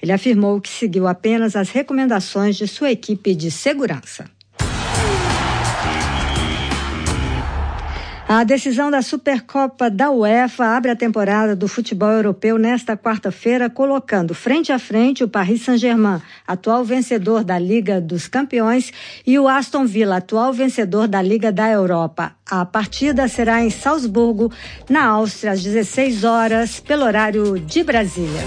Ele afirmou que seguiu apenas as recomendações de sua equipe de segurança. A decisão da Supercopa da UEFA abre a temporada do futebol europeu nesta quarta-feira, colocando frente a frente o Paris Saint-Germain, atual vencedor da Liga dos Campeões, e o Aston Villa, atual vencedor da Liga da Europa. A partida será em Salzburgo, na Áustria, às 16 horas, pelo horário de Brasília.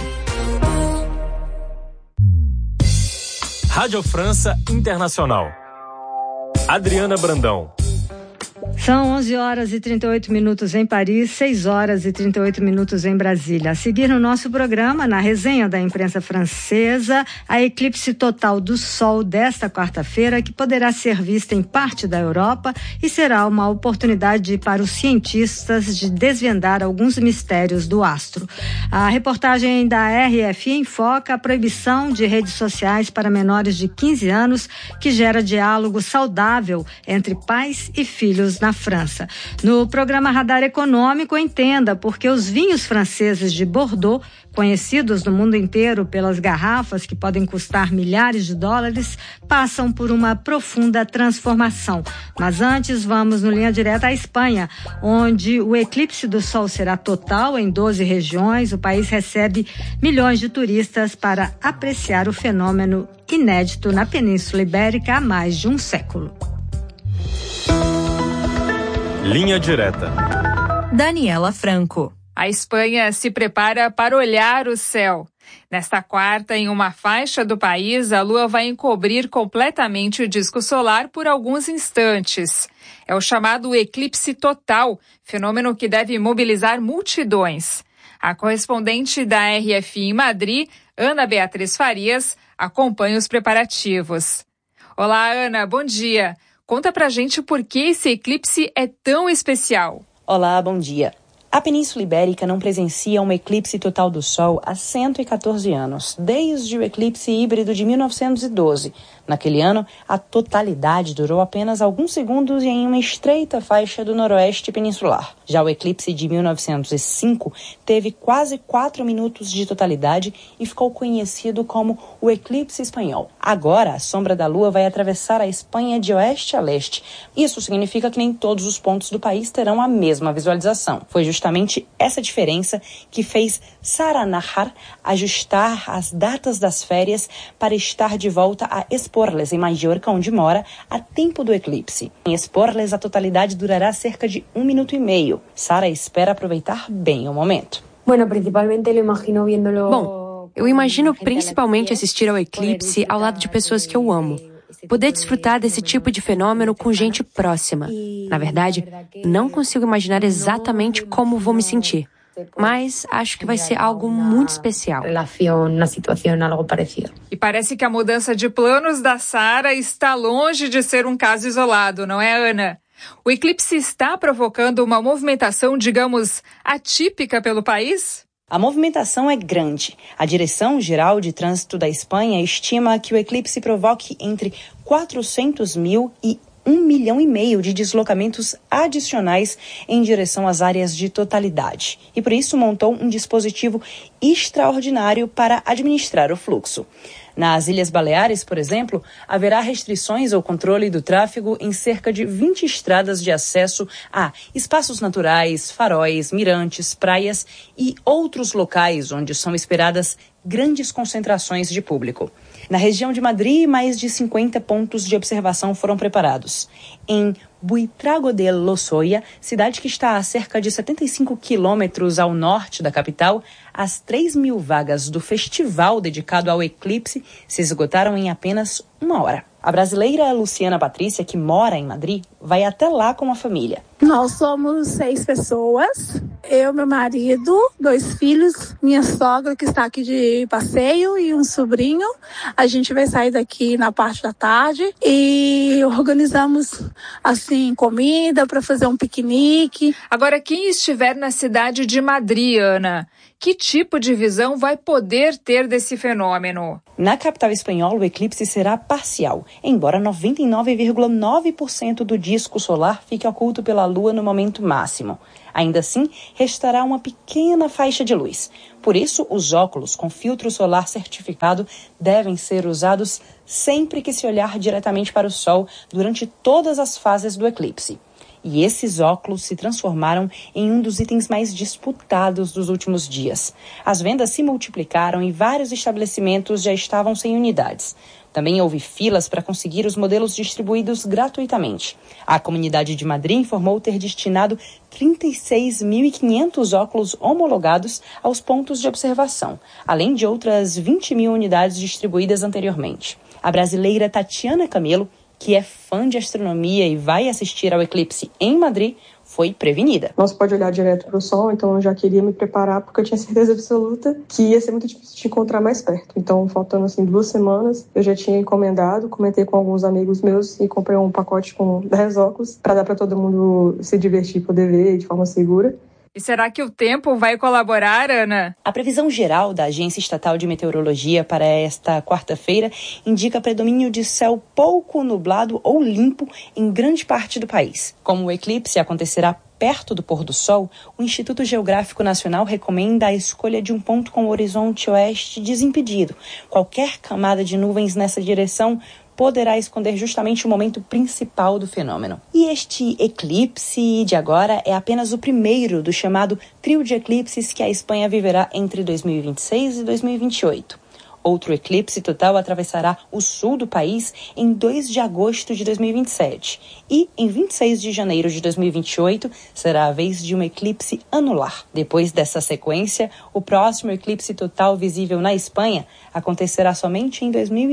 Rádio França Internacional. Adriana Brandão. São 11 horas e 38 minutos em Paris, 6 horas e 38 minutos em Brasília. A seguir no nosso programa, na resenha da imprensa francesa, a eclipse total do Sol desta quarta-feira, que poderá ser vista em parte da Europa e será uma oportunidade para os cientistas de desvendar alguns mistérios do astro. A reportagem da RFI enfoca a proibição de redes sociais para menores de 15 anos, que gera diálogo saudável entre pais e filhos na França. No programa Radar Econômico, entenda por que os vinhos franceses de Bordeaux, conhecidos no mundo inteiro pelas garrafas que podem custar milhares de dólares, passam por uma profunda transformação. Mas antes, vamos no Linha Direta à Espanha, onde o eclipse do Sol será total em 12 regiões. O país recebe milhões de turistas para apreciar o fenômeno inédito na Península Ibérica há mais de um século. Linha Direta. Daniela Franco. A Espanha se prepara para olhar o céu. Nesta quarta, em uma faixa do país, a Lua vai encobrir completamente o disco solar por alguns instantes. É o chamado eclipse total, fenômeno que deve mobilizar multidões. A correspondente da RFI em Madrid, Ana Beatriz Farias, acompanha os preparativos. Olá, Ana, bom dia. Conta pra gente por que esse eclipse é tão especial. Olá, bom dia. A Península Ibérica não presencia um eclipse total do Sol há 114 anos, desde o eclipse híbrido de 1912. Naquele ano, a totalidade durou apenas alguns segundos e em uma estreita faixa do noroeste peninsular. Já o eclipse de 1905 teve quase 4 minutos de totalidade e ficou conhecido como o eclipse espanhol. Agora, a sombra da Lua vai atravessar a Espanha de oeste a leste. Isso significa que nem todos os pontos do país terão a mesma visualização. Foi justamente essa diferença que fez Sara Nahar ajustar as datas das férias para estar de volta a Esporles, em Mallorca, onde mora, a tempo do eclipse. Em Esporles, a totalidade durará cerca de 1 minuto e meio. Sara espera aproveitar bem o momento. Bom, eu imagino principalmente assistir ao eclipse ao lado de pessoas que eu amo. Poder desfrutar desse tipo de fenômeno com gente próxima. Na verdade, não consigo imaginar exatamente como vou me sentir. Mas acho que vai ser algo muito especial. E parece que a mudança de planos da Sara está longe de ser um caso isolado, não é, Ana? O eclipse está provocando uma movimentação, digamos, atípica pelo país? A movimentação é grande. A Direção-Geral de Trânsito da Espanha estima que o eclipse provoque entre 400 mil e 1,5 milhão de deslocamentos adicionais em direção às áreas de totalidade. E por isso montou um dispositivo extraordinário para administrar o fluxo. Nas Ilhas Baleares, por exemplo, haverá restrições ao controle do tráfego em cerca de 20 estradas de acesso a espaços naturais, faróis, mirantes, praias e outros locais onde são esperadas grandes concentrações de público. Na região de Madrid, mais de 50 pontos de observação foram preparados. Em Buitrago de Lozoya, cidade que está a cerca de 75 quilômetros ao norte da capital, as 3.000 vagas do festival dedicado ao eclipse se esgotaram em apenas 1 hora. A brasileira Luciana Patrícia, que mora em Madrid, vai até lá com a família. Nós somos 6 pessoas, eu, meu marido, 2 filhos, minha sogra que está aqui de passeio e um sobrinho. A gente vai sair daqui na parte da tarde e organizamos assim comida para fazer um piquenique. Agora, quem estiver na cidade de Madrid, Ana, que tipo de visão vai poder ter desse fenômeno? Na capital espanhola, o eclipse será parcial, embora 99,9% do disco solar fique oculto pela pela Lua no momento máximo. Ainda assim, restará uma pequena faixa de luz. Por isso, os óculos com filtro solar certificado devem ser usados sempre que se olhar diretamente para o Sol durante todas as fases do eclipse. E esses óculos se transformaram em um dos itens mais disputados dos últimos dias. As vendas se multiplicaram e vários estabelecimentos já estavam sem unidades. Também houve filas para conseguir os modelos distribuídos gratuitamente. A Comunidade de Madrid informou ter destinado 36.500 óculos homologados aos pontos de observação, além de outras 20.000 unidades distribuídas anteriormente. A brasileira Tatiana Camelo, que é fã de astronomia e vai assistir ao eclipse em Madrid, foi prevenida. Não se pode olhar direto para o Sol, então eu já queria me preparar porque eu tinha certeza absoluta que ia ser muito difícil de encontrar mais perto. Então, faltando 2 semanas, eu já tinha encomendado, comentei com alguns amigos meus e comprei um pacote com 10 óculos para dar para todo mundo se divertir e poder ver de forma segura. E será que o tempo vai colaborar, Ana? A previsão geral da Agência Estatal de Meteorologia para esta quarta-feira indica predomínio de céu pouco nublado ou limpo em grande parte do país. Como o eclipse acontecerá perto do pôr do sol, o Instituto Geográfico Nacional recomenda a escolha de um ponto com o horizonte oeste desimpedido. Qualquer camada de nuvens nessa direção poderá esconder justamente o momento principal do fenômeno. E este eclipse de agora é apenas o primeiro do chamado trio de eclipses que a Espanha viverá entre 2026 e 2028. Outro eclipse total atravessará o sul do país em 2 de agosto de 2027. E, em 26 de janeiro de 2028, será a vez de um eclipse anular. Depois dessa sequência, o próximo eclipse total visível na Espanha acontecerá somente em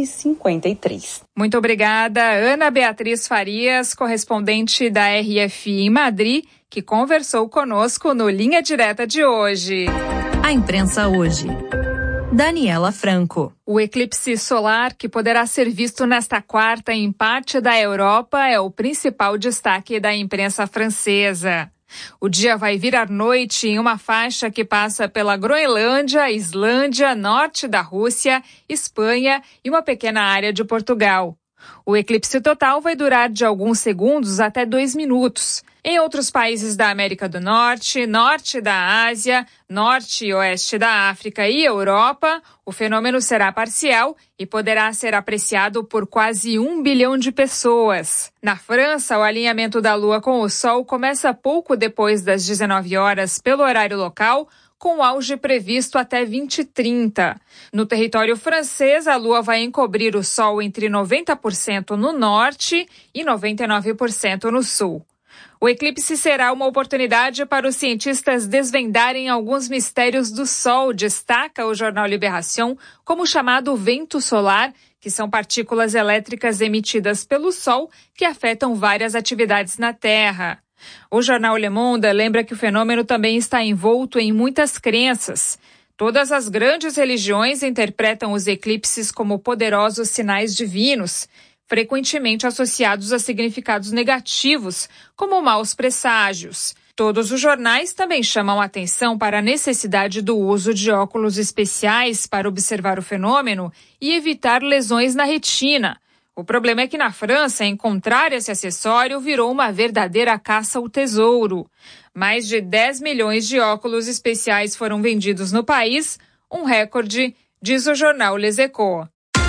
2053. Muito obrigada, Ana Beatriz Farias, correspondente da RFI em Madrid, que conversou conosco no Linha Direta de hoje. A imprensa hoje. Daniela Franco. O eclipse solar, que poderá ser visto nesta quarta em parte da Europa, é o principal destaque da imprensa francesa. O dia vai virar noite em uma faixa que passa pela Groenlândia, Islândia, norte da Rússia, Espanha e uma pequena área de Portugal. O eclipse total vai durar de alguns segundos até 2 minutos. Em outros países da América do Norte, norte da Ásia, norte e oeste da África e Europa, o fenômeno será parcial e poderá ser apreciado por quase 1 bilhão de pessoas. Na França, o alinhamento da Lua com o Sol começa pouco depois das 19 horas pelo horário local, com auge previsto até 2030. No território francês, a Lua vai encobrir o Sol entre 90% no norte e 99% no sul. O eclipse será uma oportunidade para os cientistas desvendarem alguns mistérios do Sol, destaca o jornal Libération, como o chamado vento solar, que são partículas elétricas emitidas pelo Sol que afetam várias atividades na Terra. O jornal Le Monde lembra que o fenômeno também está envolto em muitas crenças. Todas as grandes religiões interpretam os eclipses como poderosos sinais divinos, frequentemente associados a significados negativos, como maus presságios. Todos os jornais também chamam a atenção para a necessidade do uso de óculos especiais para observar o fenômeno e evitar lesões na retina. O problema é que na França, encontrar esse acessório virou uma verdadeira caça ao tesouro. Mais de 10 milhões de óculos especiais foram vendidos no país, um recorde, diz o jornal Les Echos.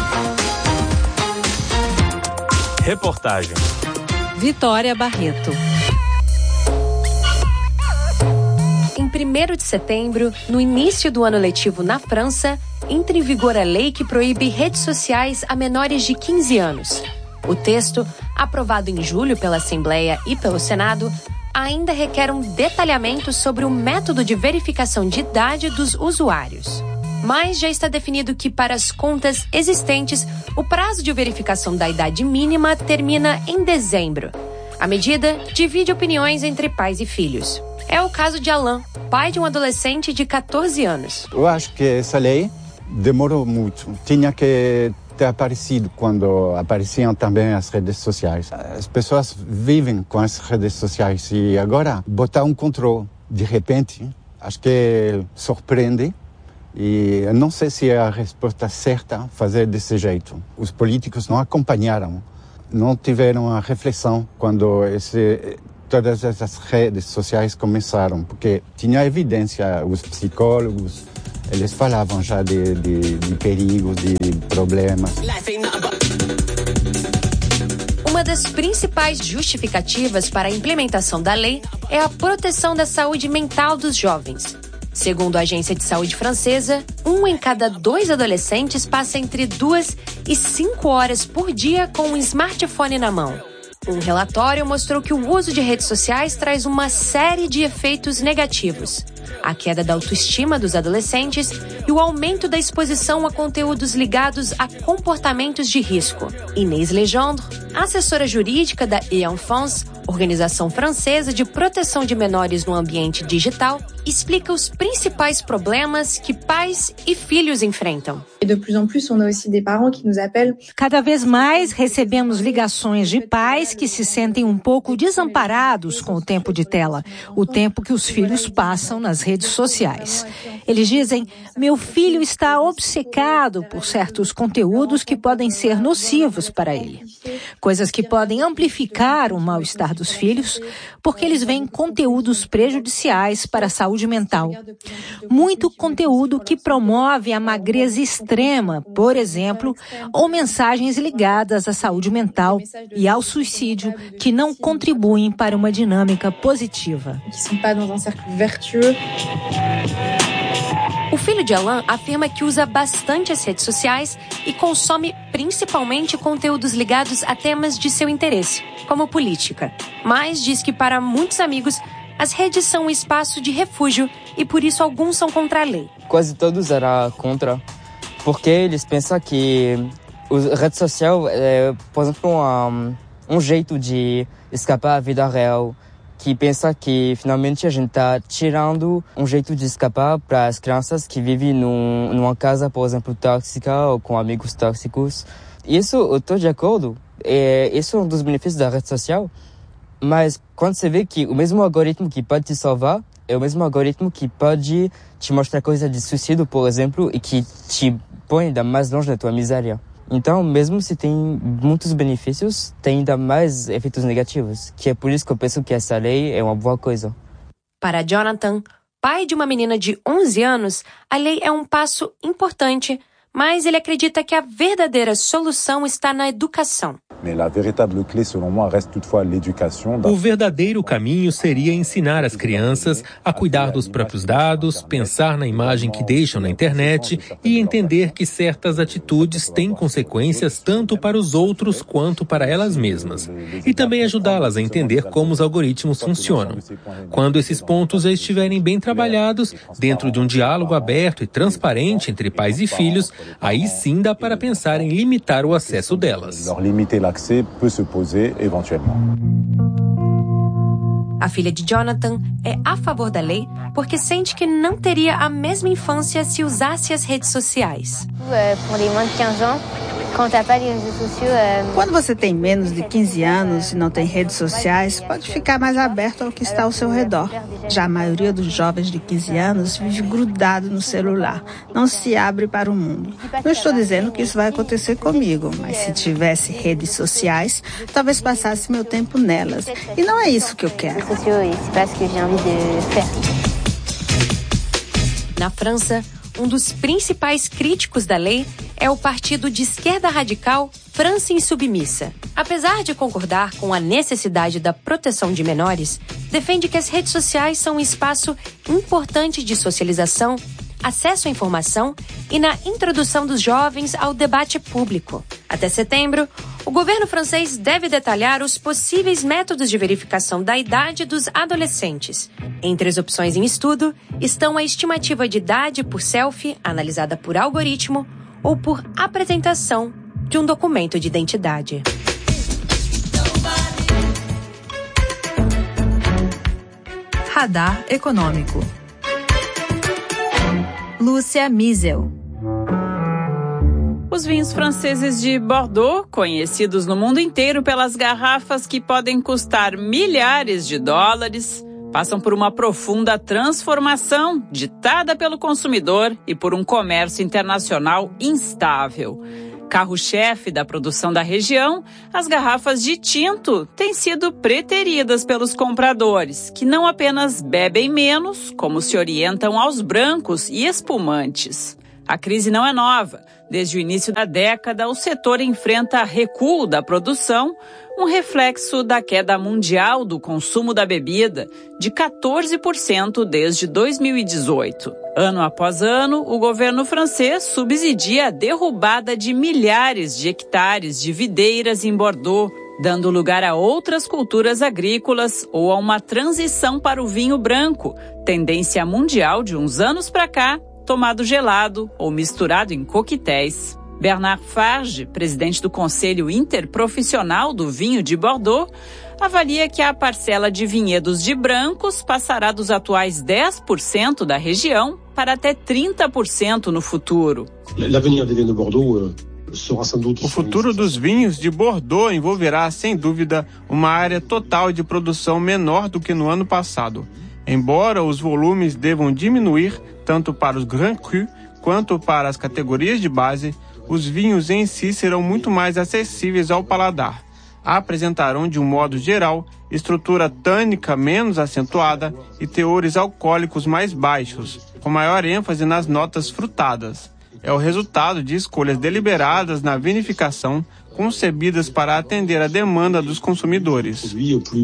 Reportagem. Vitória Barreto. Em 1º de setembro, no início do ano letivo na França, entra em vigor a lei que proíbe redes sociais a menores de 15 anos. O texto, aprovado em julho pela Assembleia e pelo Senado, ainda requer um detalhamento sobre o método de verificação de idade dos usuários. Mas já está definido que, para as contas existentes, o prazo de verificação da idade mínima termina em dezembro. A medida divide opiniões entre pais e filhos. É o caso de Alain, pai de um adolescente de 14 anos. Eu acho que essa lei demorou muito. Tinha que ter aparecido quando apareciam também as redes sociais. As pessoas vivem com as redes sociais e agora botar um controle de repente, acho que surpreende. E eu não sei se é a resposta certa fazer desse jeito. Os políticos não acompanharam, não tiveram a reflexão quando esse todas essas redes sociais começaram, porque tinha evidência, os psicólogos, eles falavam já de perigos, de problemas. Uma das principais justificativas para a implementação da lei é a proteção da saúde mental dos jovens. Segundo a Agência de Saúde Francesa, 1 em cada 2 adolescentes passa entre 2 e 5 horas por dia com um smartphone na mão. Um relatório mostrou que o uso de redes sociais traz uma série de efeitos negativos. A queda da autoestima dos adolescentes e o aumento da exposição a conteúdos ligados a comportamentos de risco. Inês Legendre, assessora jurídica da E-Enfance, organização francesa de proteção de menores no ambiente digital, explica os principais problemas que pais e filhos enfrentam. Cada vez mais recebemos ligações de pais que se sentem um pouco desamparados com o tempo de tela, o tempo que os filhos passam nas redes sociais. Eles dizem: meu filho está obcecado por certos conteúdos que podem ser nocivos para ele. Coisas que podem amplificar o mal-estar dos filhos, porque eles veem conteúdos prejudiciais para a saúde mental. Muito conteúdo que promove a magreza extrema, por exemplo, ou mensagens ligadas à saúde mental e ao suicídio que não contribuem para uma dinâmica positiva. O filho de Alain afirma que usa bastante as redes sociais e consome principalmente conteúdos ligados a temas de seu interesse, como política. Mas diz que para muitos amigos, as redes são um espaço de refúgio e por isso alguns são contra a lei. Quase todos eram contra, porque eles pensam que a rede social é, por exemplo, um jeito de escapar à vida real, que pensa que finalmente a gente está tirando um jeito de escapar para as crianças que vivem numa casa, por exemplo, tóxica ou com amigos tóxicos. Isso eu estou de acordo, isso é um dos benefícios da rede social, mas quando você vê que o mesmo algoritmo que pode te salvar é o mesmo algoritmo que pode te mostrar coisas de suicídio, por exemplo, e que te põe ainda mais longe da tua miséria. Então, mesmo se tem muitos benefícios, tem ainda mais efeitos negativos, que é por isso que eu penso que essa lei é uma boa coisa. Para Jonathan, pai de uma menina de 11 anos, a lei é um passo importante, mas ele acredita que a verdadeira solução está na educação. O verdadeiro caminho seria ensinar as crianças a cuidar dos próprios dados, pensar na imagem que deixam na internet e entender que certas atitudes têm consequências tanto para os outros quanto para elas mesmas. E também ajudá-las a entender como os algoritmos funcionam. Quando esses pontos já estiverem bem trabalhados, dentro de um diálogo aberto e transparente entre pais e filhos, aí sim dá para pensar em limitar o acesso delas. A filha de Jonathan é a favor da lei porque sente que não teria a mesma infância se usasse as redes sociais. Quando você tem menos de 15 anos e não tem redes sociais, pode ficar mais aberto ao que está ao seu redor. Já a maioria dos jovens de 15 anos vive grudado no celular, não se abre para o mundo. Não estou dizendo que isso vai acontecer comigo, mas se tivesse redes sociais, talvez passasse meu tempo nelas. E não é isso que eu quero. Na França, um dos principais críticos da lei é o partido de esquerda radical França Insubmissa. Apesar de concordar com a necessidade da proteção de menores, defende que as redes sociais são um espaço importante de socialização, acesso à informação e na introdução dos jovens ao debate público. Até setembro, o governo francês deve detalhar os possíveis métodos de verificação da idade dos adolescentes. Entre as opções em estudo estão a estimativa de idade por selfie, analisada por algoritmo, ou por apresentação de um documento de identidade. Radar Econômico. Lúcia Miesel. Os vinhos franceses de Bordeaux, conhecidos no mundo inteiro pelas garrafas que podem custar milhares de dólares, passam por uma profunda transformação ditada pelo consumidor e por um comércio internacional instável. Carro-chefe da produção da região, as garrafas de tinto têm sido preteridas pelos compradores, que não apenas bebem menos, como se orientam aos brancos e espumantes. A crise não é nova. Desde o início da década, o setor enfrenta recuo da produção, um reflexo da queda mundial do consumo da bebida, de 14% desde 2018. Ano após ano, o governo francês subsidia a derrubada de milhares de hectares de videiras em Bordeaux, dando lugar a outras culturas agrícolas ou a uma transição para o vinho branco, tendência mundial de uns anos para cá, tomado gelado ou misturado em coquetéis. Bernard Farge, presidente do Conselho Interprofissional do Vinho de Bordeaux, avalia que a parcela de vinhedos de brancos passará dos atuais 10% da região para até 30% no futuro. O futuro dos vinhos de Bordeaux envolverá, sem dúvida, uma área total de produção menor do que no ano passado. Embora os volumes devam diminuir tanto para os Grand Cru quanto para as categorias de base, os vinhos em si serão muito mais acessíveis ao paladar. Apresentarão, de um modo geral, estrutura tânica menos acentuada e teores alcoólicos mais baixos, com maior ênfase nas notas frutadas. É o resultado de escolhas deliberadas na vinificação, concebidas para atender a demanda dos consumidores.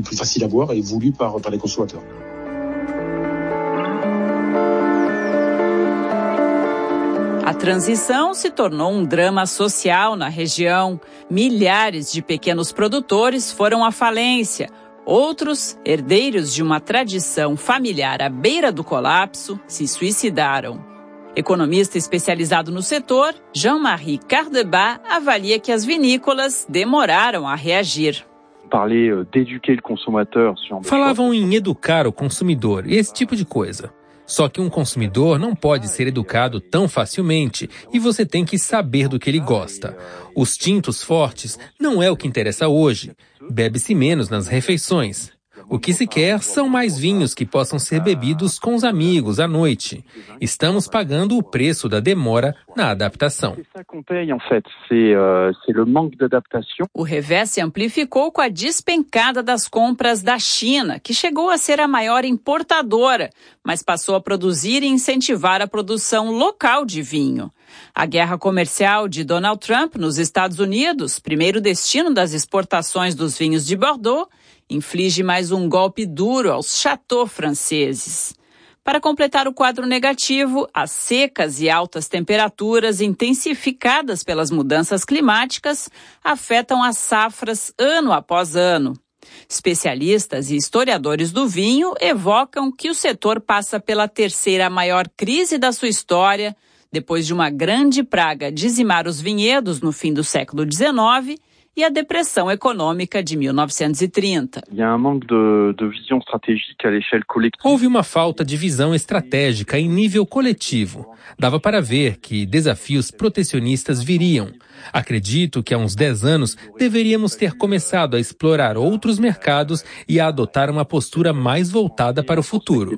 A transição se tornou um drama social na região. Milhares de pequenos produtores foram à falência. Outros, herdeiros de uma tradição familiar à beira do colapso, se suicidaram. Economista especializado no setor, Jean-Marie Cardebas avalia que as vinícolas demoraram a reagir. Falavam em educar o consumidor, esse tipo de coisa. Só que um consumidor não pode ser educado tão facilmente e você tem que saber do que ele gosta. Os tintos fortes não é o que interessa hoje. Bebe-se menos nas refeições. O que se quer são mais vinhos que possam ser bebidos com os amigos à noite. Estamos pagando o preço da demora na adaptação. O revés se amplificou com a despencada das compras da China, que chegou a ser a maior importadora, mas passou a produzir e incentivar a produção local de vinho. A guerra comercial de Donald Trump nos Estados Unidos, primeiro destino das exportações dos vinhos de Bordeaux, inflige mais um golpe duro aos chateaux franceses. Para completar o quadro negativo, as secas e altas temperaturas intensificadas pelas mudanças climáticas afetam as safras ano após ano. Especialistas e historiadores do vinho evocam que o setor passa pela terceira maior crise da sua história, depois de uma grande praga dizimar os vinhedos no fim do século XIX e a depressão econômica de 1930. Houve uma falta de visão estratégica em nível coletivo. Dava para ver que desafios protecionistas viriam. Acredito que há uns 10 anos deveríamos ter começado a explorar outros mercados e a adotar uma postura mais voltada para o futuro.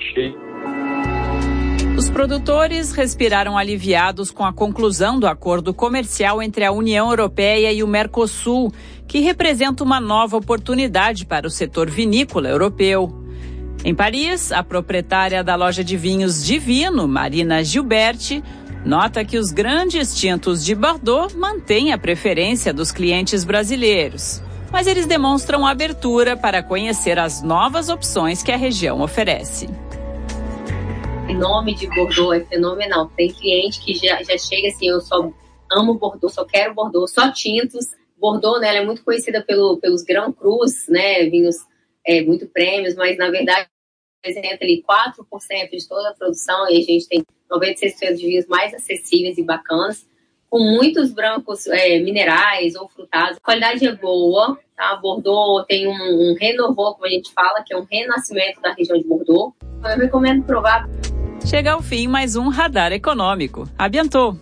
Os produtores respiraram aliviados com a conclusão do acordo comercial entre a União Europeia e o Mercosul, que representa uma nova oportunidade para o setor vinícola europeu. Em Paris, a proprietária da loja de vinhos Divino, Marina Gilberti, nota que os grandes tintos de Bordeaux mantêm a preferência dos clientes brasileiros, mas eles demonstram abertura para conhecer as novas opções que a região oferece. O nome de Bordeaux é fenomenal. Tem cliente que já chega assim, eu só amo Bordeaux, só quero Bordeaux, só tintos. Bordeaux, né, ela é muito conhecida pelos Grand Crus, né, vinhos muito prêmios, mas na verdade representa ali 4% de toda a produção e a gente tem 96% de vinhos mais acessíveis e bacanas, com muitos brancos minerais ou frutados. A qualidade é boa, tá? Bordeaux tem um renouveau, como a gente fala, que é um renascimento da região de Bordeaux. Eu recomendo provar. Chega ao fim mais um Radar Econômico. A bientôt!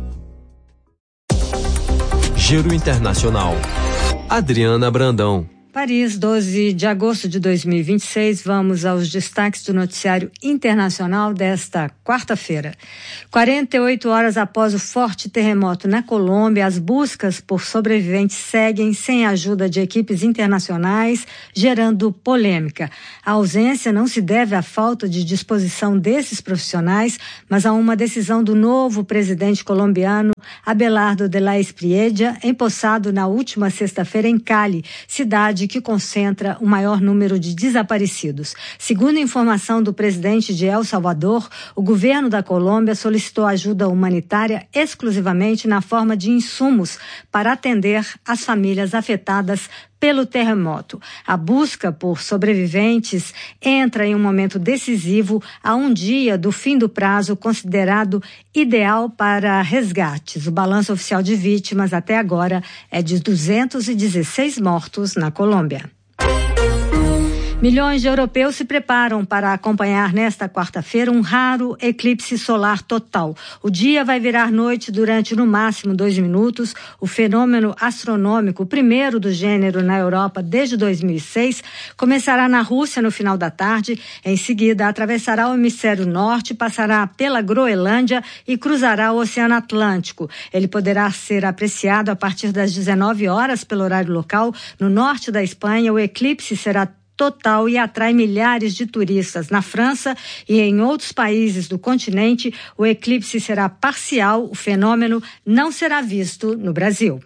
Giro Internacional. Adriana Brandão. Paris, 12 de agosto de 2026, vamos aos destaques do noticiário internacional desta quarta-feira. 48 horas após o forte terremoto na Colômbia, as buscas por sobreviventes seguem sem a ajuda de equipes internacionais, gerando polêmica. A ausência não se deve à falta de disposição desses profissionais, mas a uma decisão do novo presidente colombiano, Abelardo de la Espriella, empossado na última sexta-feira em Cali, cidade que concentra o maior número de desaparecidos. Segundo informação do presidente de El Salvador, o governo da Colômbia solicitou ajuda humanitária exclusivamente na forma de insumos para atender as famílias afetadas pelo terremoto. A busca por sobreviventes entra em um momento decisivo a um dia do fim do prazo considerado ideal para resgates. O balanço oficial de vítimas até agora é de 216 mortos na Colômbia. Milhões de europeus se preparam para acompanhar nesta quarta-feira um raro eclipse solar total. O dia vai virar noite durante no máximo 2 minutos. O fenômeno astronômico, o primeiro do gênero na Europa desde 2006, começará na Rússia no final da tarde. Em seguida, atravessará o hemisfério norte, passará pela Groenlândia e cruzará o Oceano Atlântico. Ele poderá ser apreciado a partir das 19 horas pelo horário local. No norte da Espanha, o eclipse será total e atrai milhares de turistas. Na França e em outros países do continente, o eclipse será parcial, o fenômeno não será visto no Brasil.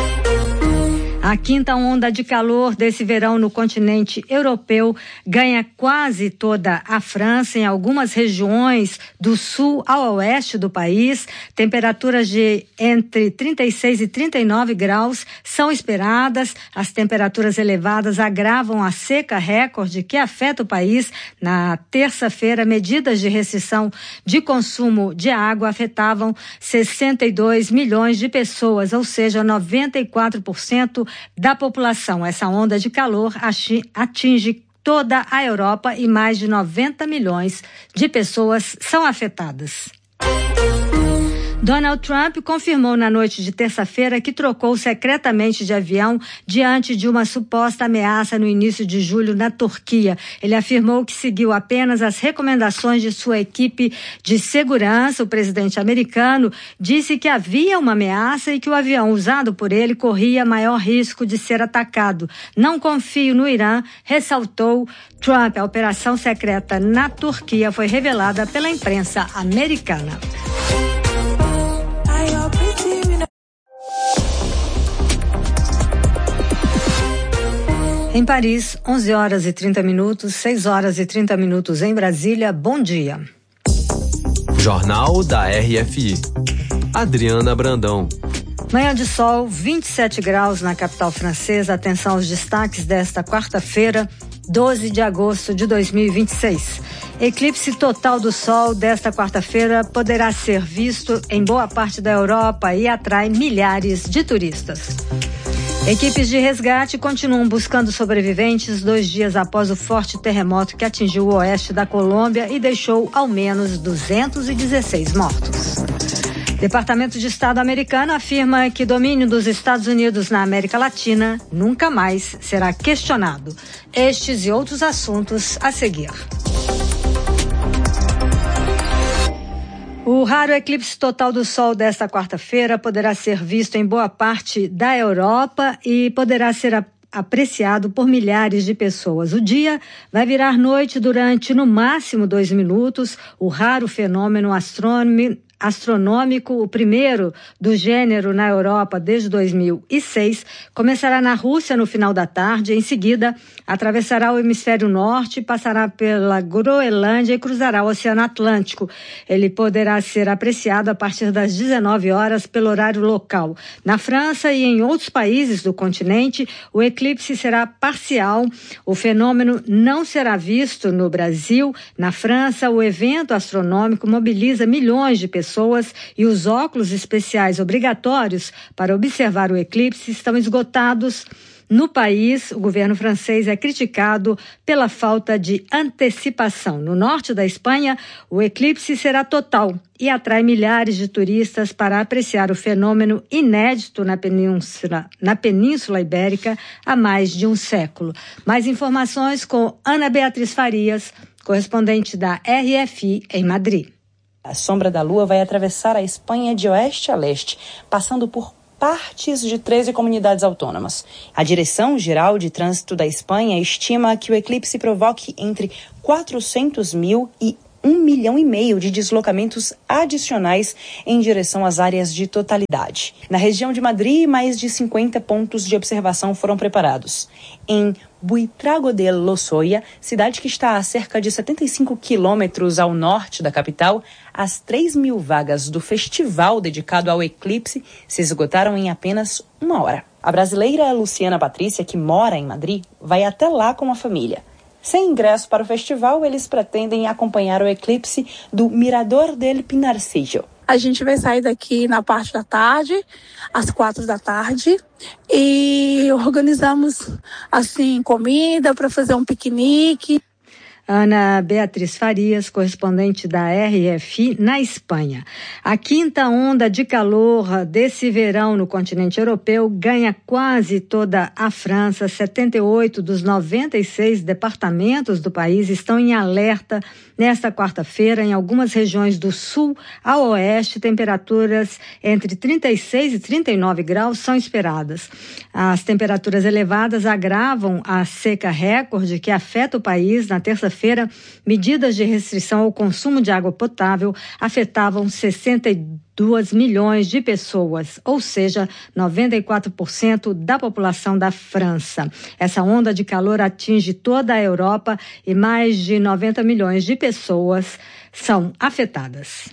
A quinta onda de calor desse verão no continente europeu ganha quase toda a França, em algumas regiões do sul ao oeste do país. Temperaturas de entre 36 e 39 graus são esperadas. As temperaturas elevadas agravam a seca recorde que afeta o país. Na terça-feira, medidas de restrição de consumo de água afetavam 62 milhões de pessoas, ou seja, 94% da população. Essa onda de calor atinge toda a Europa e mais de 90 milhões de pessoas são afetadas. Donald Trump confirmou na noite de terça-feira que trocou secretamente de avião diante de uma suposta ameaça no início de julho na Turquia. Ele afirmou que seguiu apenas as recomendações de sua equipe de segurança. O presidente americano disse que havia uma ameaça e que o avião usado por ele corria maior risco de ser atacado. Não confio no Irã, ressaltou Trump. A operação secreta na Turquia foi revelada pela imprensa americana. Em Paris, 11 horas e 30 minutos, 6 horas e 30 minutos em Brasília. Bom dia. Jornal da RFI. Adriana Brandão. Manhã de sol, 27 graus na capital francesa. Atenção aos destaques desta quarta-feira, 12 de agosto de 2026. Eclipse total do Sol desta quarta-feira poderá ser visto em boa parte da Europa e atrai milhares de turistas. Equipes de resgate continuam buscando sobreviventes 2 dias após o forte terremoto que atingiu o oeste da Colômbia e deixou ao menos 216 mortos. Departamento de Estado americano afirma que domínio dos Estados Unidos na América Latina nunca mais será questionado. Estes e outros assuntos a seguir. O raro eclipse total do Sol desta quarta-feira poderá ser visto em boa parte da Europa e poderá ser apreciado por milhares de pessoas. O dia vai virar noite durante, no máximo, 2 minutos. O raro fenômeno astronômico, o primeiro do gênero na Europa desde 2006, começará na Rússia no final da tarde. Em seguida, atravessará o hemisfério norte, passará pela Groenlândia e cruzará o Oceano Atlântico. Ele poderá ser apreciado a partir das 19 horas pelo horário local. Na França e em outros países do continente, o eclipse será parcial. O fenômeno não será visto no Brasil. Na França, o evento astronômico mobiliza milhões de pessoas e os óculos especiais obrigatórios para observar o eclipse estão esgotados No país, o governo francês é criticado pela falta de antecipação. No norte da Espanha, o eclipse será total e atrai milhares de turistas para apreciar o fenômeno inédito na Península Ibérica há mais de um século. Mais informações com Ana Beatriz Farias, correspondente da RFI em Madrid. A sombra da Lua vai atravessar a Espanha de oeste a leste, passando por partes de 13 comunidades autônomas. A Direção-Geral de Trânsito da Espanha estima que o eclipse provoque entre 400 mil e 1,5 milhão de deslocamentos adicionais em direção às áreas de totalidade. Na região de Madrid, mais de 50 pontos de observação foram preparados. Em Buitrago de Lozoya, cidade que está a cerca de 75 quilômetros ao norte da capital, as 3.000 vagas do festival dedicado ao eclipse se esgotaram em apenas 1 hora. A brasileira Luciana Patrícia, que mora em Madrid, vai até lá com a família. Sem ingresso para o festival, eles pretendem acompanhar o eclipse do Mirador del Pinarcillo. A gente vai sair daqui na parte da tarde, às 4 da tarde, e organizamos, assim, comida para fazer um piquenique. Ana Beatriz Farias, correspondente da RFI na Espanha. A quinta onda de calor desse verão no continente europeu ganha quase toda a França. 78 dos 96 departamentos do país estão em alerta nesta quarta-feira. Em algumas regiões do sul ao oeste, temperaturas entre 36 e 39 graus são esperadas. As temperaturas elevadas agravam a seca recorde que afeta o país. Na terça-feira, medidas de restrição ao consumo de água potável afetavam 62 milhões de pessoas, ou seja, 94% da população da França. Essa onda de calor atinge toda a Europa e mais de 90 milhões de pessoas são afetadas.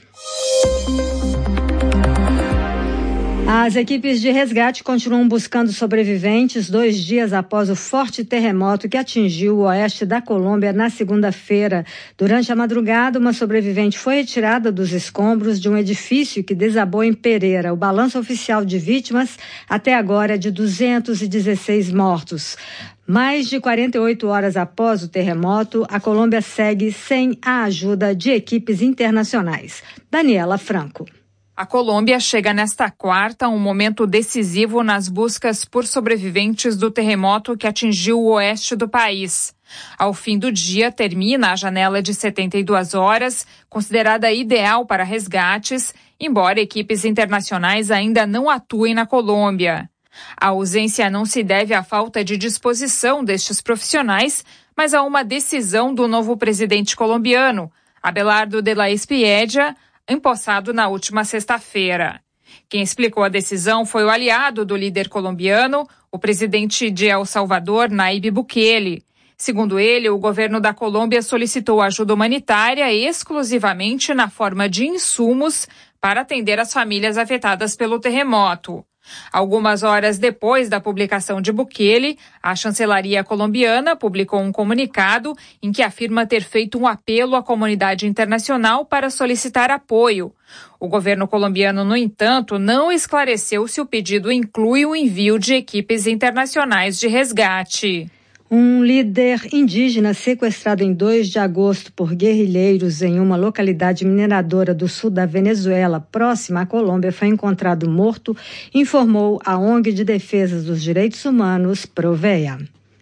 As equipes de resgate continuam buscando sobreviventes 2 dias após o forte terremoto que atingiu o oeste da Colômbia na segunda-feira. Durante a madrugada, uma sobrevivente foi retirada dos escombros de um edifício que desabou em Pereira. O balanço oficial de vítimas até agora é de 216 mortos. Mais de 48 horas após o terremoto, a Colômbia segue sem a ajuda de equipes internacionais. Daniela Franco. A Colômbia chega nesta quarta a um momento decisivo nas buscas por sobreviventes do terremoto que atingiu o oeste do país. Ao fim do dia, termina a janela de 72 horas, considerada ideal para resgates, embora equipes internacionais ainda não atuem na Colômbia. A ausência não se deve à falta de disposição destes profissionais, mas a uma decisão do novo presidente colombiano, Abelardo de la Espriella, empossado na última sexta-feira. Quem explicou a decisão foi o aliado do líder colombiano, o presidente de El Salvador, Nayib Bukele. Segundo ele, o governo da Colômbia solicitou ajuda humanitária exclusivamente na forma de insumos para atender as famílias afetadas pelo terremoto. Algumas horas depois da publicação de Bukele, a chancelaria colombiana publicou um comunicado em que afirma ter feito um apelo à comunidade internacional para solicitar apoio. O governo colombiano, no entanto, não esclareceu se o pedido inclui o envio de equipes internacionais de resgate. Um líder indígena sequestrado em 2 de agosto por guerrilheiros em uma localidade mineradora do sul da Venezuela, próxima à Colômbia, foi encontrado morto, informou a ONG de Defesa dos Direitos Humanos, Provea.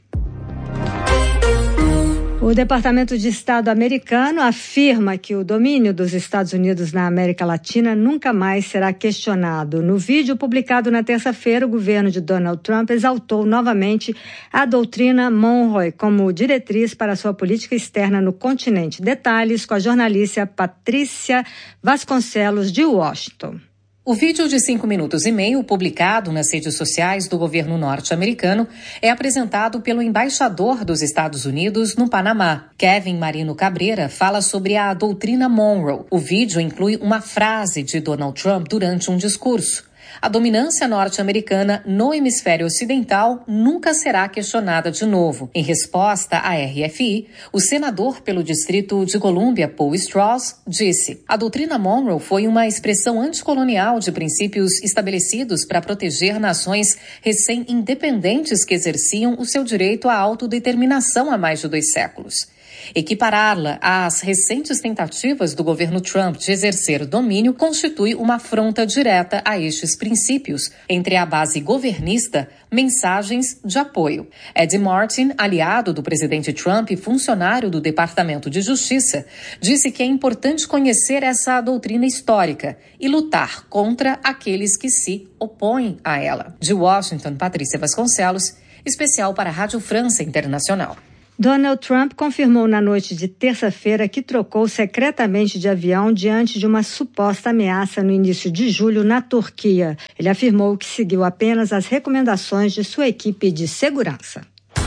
O Departamento de Estado americano afirma que o domínio dos Estados Unidos na América Latina nunca mais será questionado. No vídeo publicado na terça-feira, o governo de Donald Trump exaltou novamente a doutrina Monroe como diretriz para sua política externa no continente. Detalhes com a jornalista Patrícia Vasconcelos, de Washington. O vídeo de 5 minutos e meio, publicado nas redes sociais do governo norte-americano, é apresentado pelo embaixador dos Estados Unidos no Panamá. Kevin Marino Cabreira fala sobre a doutrina Monroe. O vídeo inclui uma frase de Donald Trump durante um discurso. A dominância norte-americana no hemisfério ocidental nunca será questionada de novo. Em resposta à RFI, o senador pelo Distrito de Colômbia, Paul Strauss, disse: a doutrina Monroe foi uma expressão anticolonial de princípios estabelecidos para proteger nações recém-independentes que exerciam o seu direito à autodeterminação há mais de 2 séculos. Equipará-la às recentes tentativas do governo Trump de exercer domínio constitui uma afronta direta a estes princípios. Entre a base governista, mensagens de apoio. Ed Martin, aliado do presidente Trump e funcionário do Departamento de Justiça, disse que é importante conhecer essa doutrina histórica e lutar contra aqueles que se opõem a ela. De Washington, Patrícia Vasconcelos, especial para a Rádio França Internacional. Donald Trump confirmou na noite de terça-feira que trocou secretamente de avião diante de uma suposta ameaça no início de julho na Turquia. Ele afirmou que seguiu apenas as recomendações de sua equipe de segurança.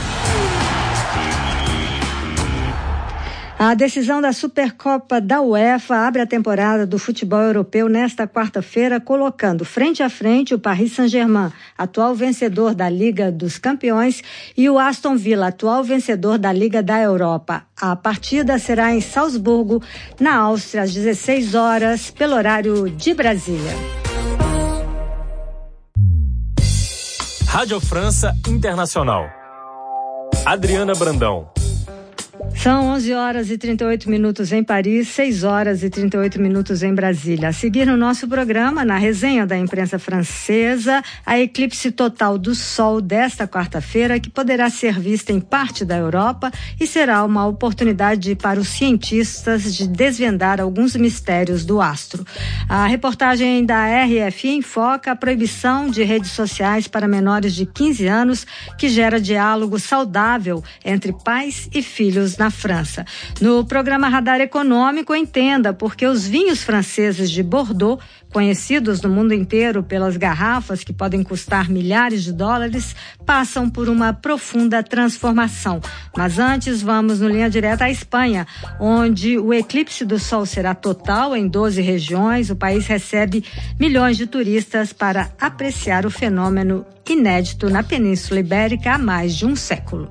A decisão da Supercopa da UEFA abre a temporada do futebol europeu nesta quarta-feira, colocando frente a frente o Paris Saint-Germain, atual vencedor da Liga dos Campeões, e o Aston Villa, atual vencedor da Liga da Europa. A partida será em Salzburgo, na Áustria, às 16 horas, pelo horário de Brasília. Rádio França Internacional. Adriana Brandão. São 11 horas e 38 minutos em Paris, 6 horas e 38 minutos em Brasília. A seguir no nosso programa, na resenha da imprensa francesa, a eclipse total do Sol desta quarta-feira, que poderá ser vista em parte da Europa e será uma oportunidade para os cientistas de desvendar alguns mistérios do astro. A reportagem da RFI enfoca a proibição de redes sociais para menores de 15 anos, que gera diálogo saudável entre pais e filhos na França. No programa Radar Econômico, entenda por que os vinhos franceses de Bordeaux, conhecidos no mundo inteiro pelas garrafas que podem custar milhares de dólares, passam por uma profunda transformação. Mas antes, vamos no Linha Direta à Espanha, onde o eclipse do Sol será total em 12 regiões. O país recebe milhões de turistas para apreciar o fenômeno inédito na Península Ibérica há mais de um século.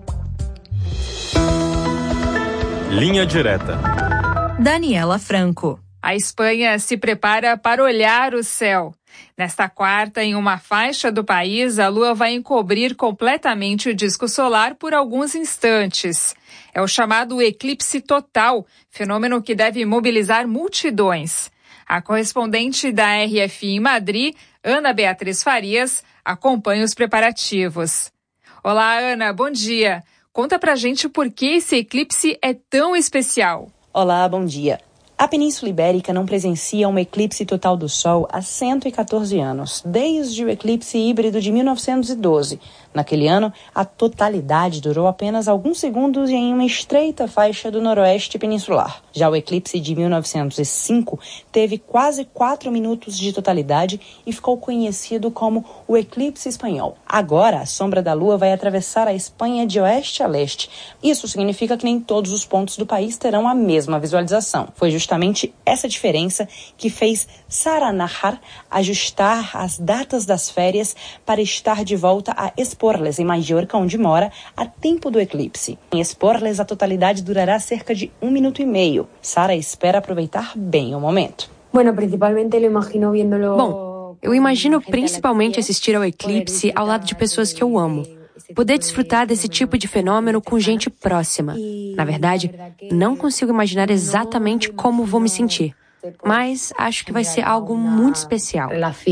Linha Direta. Daniela Franco. A Espanha se prepara para olhar o céu. Nesta quarta, em uma faixa do país, a Lua vai encobrir completamente o disco solar por alguns instantes. É o chamado eclipse total, fenômeno que deve mobilizar multidões. A correspondente da RFI em Madrid, Ana Beatriz Farias, acompanha os preparativos. Olá, Ana, bom dia. Conta pra gente por que esse eclipse é tão especial. Olá, bom dia. A Península Ibérica não presencia um eclipse total do Sol há 114 anos, desde o eclipse híbrido de 1912. Naquele ano, a totalidade durou apenas alguns segundos em uma estreita faixa do noroeste peninsular. Já o eclipse de 1905 teve quase 4 minutos de totalidade e ficou conhecido como o eclipse espanhol. Agora, a sombra da Lua vai atravessar a Espanha de oeste a leste. Isso significa que nem todos os pontos do país terão a mesma visualização. Foi justamente essa diferença que fez Sara Nahar ajustar as datas das férias para estar de volta a Esporles, em Mallorca, onde mora, a tempo do eclipse. Em Esporles, a totalidade durará cerca de 1 minuto e meio. Sara espera aproveitar bem o momento. Bom, eu imagino principalmente assistir ao eclipse ao lado de pessoas que eu amo. Poder desfrutar desse tipo de fenômeno com gente próxima. Na verdade, não consigo imaginar exatamente como vou me sentir, mas acho que vai ser algo muito especial.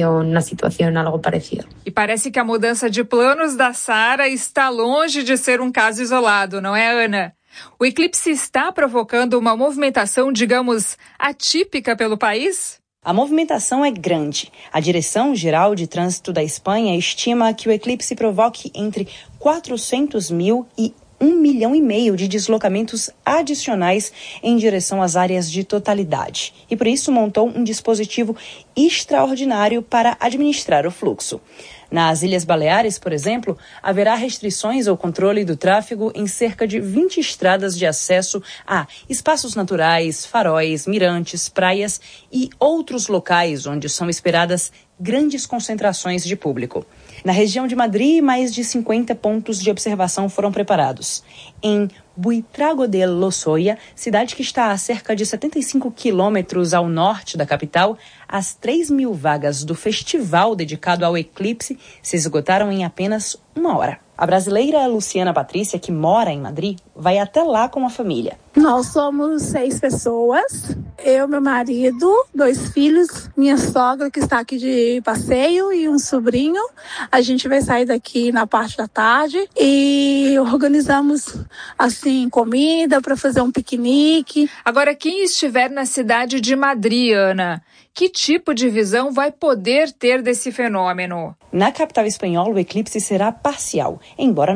E parece que a mudança de planos da Sara está longe de ser um caso isolado, não é, Ana? O eclipse está provocando uma movimentação, digamos, atípica pelo país? A movimentação é grande. A Direção-Geral de Trânsito da Espanha estima que o eclipse provoque entre 400 mil e 1,5 milhão de deslocamentos adicionais em direção às áreas de totalidade. E por isso montou um dispositivo extraordinário para administrar o fluxo. Nas Ilhas Baleares, por exemplo, haverá restrições ao controle do tráfego em cerca de 20 estradas de acesso a espaços naturais, faróis, mirantes, praias e outros locais onde são esperadas grandes concentrações de público. Na região de Madrid, mais de 50 pontos de observação foram preparados. Em Buitrago de Lozoya, cidade que está a cerca de 75 quilômetros ao norte da capital, as 3.000 vagas do festival dedicado ao eclipse se esgotaram em apenas 1 hora. A brasileira Luciana Patrícia, que mora em Madrid, vai até lá com a família. Nós somos 6 pessoas, eu, meu marido, 2 filhos, minha sogra que está aqui de passeio e um sobrinho. A gente vai sair daqui na parte da tarde e organizamos assim comida para fazer um piquenique. Agora, quem estiver na cidade de Madrid, Ana, que tipo de visão vai poder ter desse fenômeno? Na capital espanhola, o eclipse será parcial, embora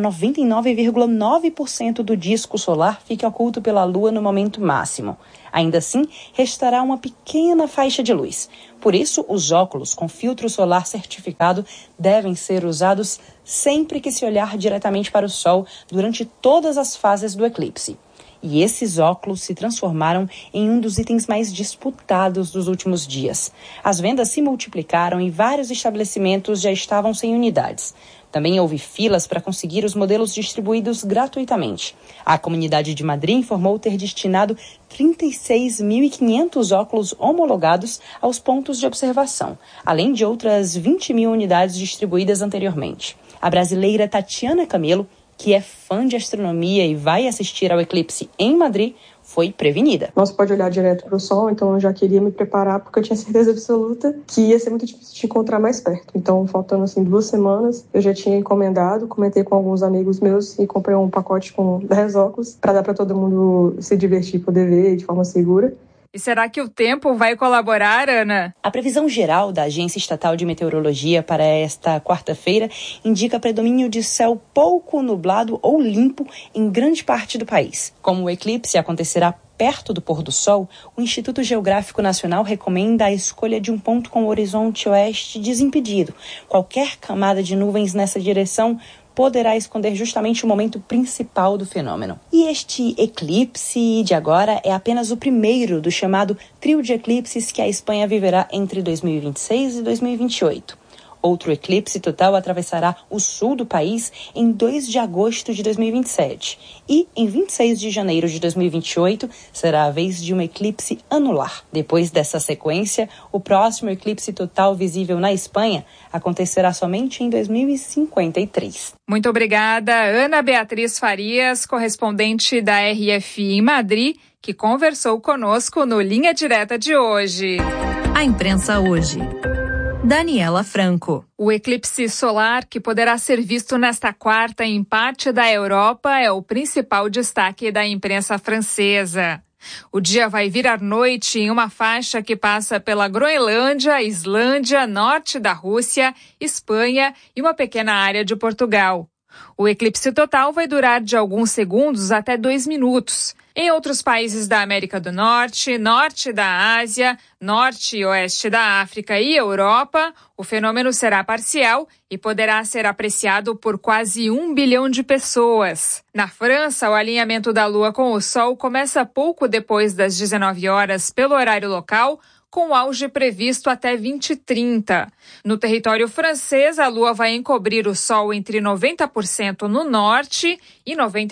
99,9% do disco solar fique oculto pela Lua no momento máximo. Ainda assim, restará uma pequena faixa de luz. Por isso, os óculos com filtro solar certificado devem ser usados sempre que se olhar diretamente para o Sol durante todas as fases do eclipse. E esses óculos se transformaram em um dos itens mais disputados dos últimos dias. As vendas se multiplicaram e vários estabelecimentos já estavam sem unidades. Também houve filas para conseguir os modelos distribuídos gratuitamente. A comunidade de Madrid informou ter destinado 36.500 óculos homologados aos pontos de observação, além de outras 20.000 unidades distribuídas anteriormente. A brasileira Tatiana Camelo, que é fã de astronomia e vai assistir ao eclipse em Madrid, foi prevenida. Não se pode olhar direto para o Sol, então eu já queria me preparar porque eu tinha certeza absoluta que ia ser muito difícil de encontrar mais perto. Então, faltando 2 semanas, eu já tinha encomendado, comentei com alguns amigos meus e comprei um pacote com 10 óculos para dar para todo mundo se divertir e poder ver de forma segura. E será que o tempo vai colaborar, Ana? A previsão geral da Agência Estatal de Meteorologia para esta quarta-feira indica predomínio de céu pouco nublado ou limpo em grande parte do país. Como o eclipse acontecerá perto do pôr do sol, o Instituto Geográfico Nacional recomenda a escolha de um ponto com o horizonte oeste desimpedido. Qualquer camada de nuvens nessa direção poderá esconder justamente o momento principal do fenômeno. E este eclipse de agora é apenas o primeiro do chamado trio de eclipses que a Espanha viverá entre 2026 e 2028. Outro eclipse total atravessará o sul do país em 2 de agosto de 2027. E, em 26 de janeiro de 2028, será a vez de um eclipse anular. Depois dessa sequência, o próximo eclipse total visível na Espanha acontecerá somente em 2053. Muito obrigada, Ana Beatriz Farias, correspondente da RFI em Madrid, que conversou conosco no Linha Direta de hoje. A imprensa hoje. Daniela Franco. O eclipse solar, que poderá ser visto nesta quarta em parte da Europa, é o principal destaque da imprensa francesa. O dia vai virar noite em uma faixa que passa pela Groenlândia, Islândia, norte da Rússia, Espanha e uma pequena área de Portugal. O eclipse total vai durar de alguns segundos até 2 minutos. Em outros países da América do Norte, norte da Ásia, norte e oeste da África e Europa, o fenômeno será parcial e poderá ser apreciado por quase 1 bilhão de pessoas. Na França, o alinhamento da Lua com o Sol começa pouco depois das 19 horas pelo horário local, com auge previsto até 2030. No território francês, a Lua vai encobrir o Sol entre 90% no norte e